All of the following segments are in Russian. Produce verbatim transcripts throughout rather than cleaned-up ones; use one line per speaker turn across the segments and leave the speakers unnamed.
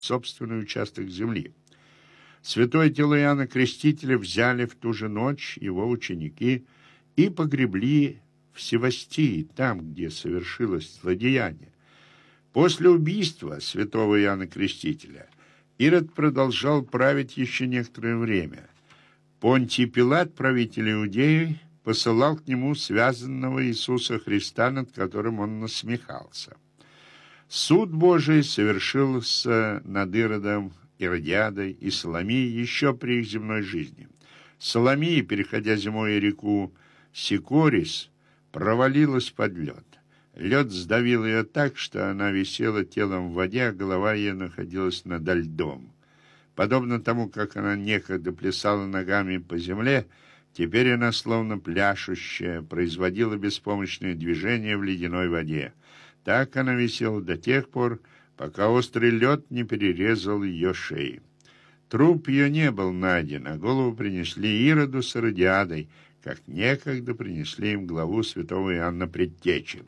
собственный участок земли. Святое тело Иоанна Крестителя взяли в ту же ночь его ученики и погребли в Севастии, там, где совершилось злодеяние. После убийства святого Иоанна Крестителя Ирод продолжал править еще некоторое время. Понтий Пилат, правитель Иудеи, посылал к нему связанного Иисуса Христа, над которым он насмехался. Суд Божий совершился над Иродом, Иродиадой и Соломией еще при их земной жизни. Соломия, переходя зимой реку Сикорис, провалилась под лед. Лед сдавил ее так, что она висела телом в воде, а голова ее находилась надо льдом. Подобно тому, как она некогда плясала ногами по земле, теперь она, словно пляшущая, производила беспомощные движения в ледяной воде. Так она висела до тех пор, пока острый лед не перерезал ее шеи. Труп ее не был найден, а голову принесли Ироду с Иродиадой, как некогда принесли им главу святого Иоанна Предтечи.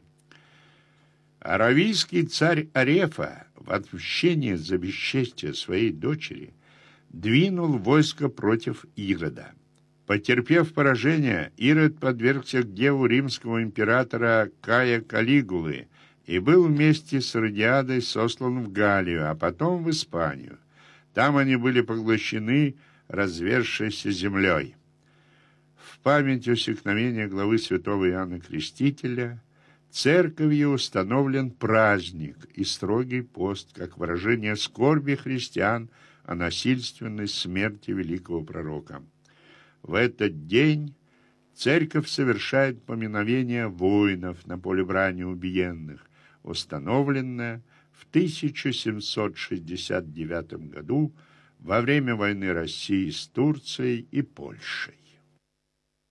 Аравийский царь Арефа в отмщение за бесчестие своей дочери двинул войско против Ирода. Потерпев поражение, Ирод подвергся гневу римского императора Кая Калигулы и был вместе с Иродиадой сослан в Галлию, а потом в Испанию. Там они были поглощены разверзшейся землей. В память усекновения главы святого Иоанна Крестителя церковью установлен праздник и строгий пост, как выражение скорби христиан о насильственной смерти великого пророка. В этот день церковь совершает поминовение воинов на поле брани убиенных, установленное в тысяча семьсот шестьдесят девятом году во время войны России с Турцией и Польшей.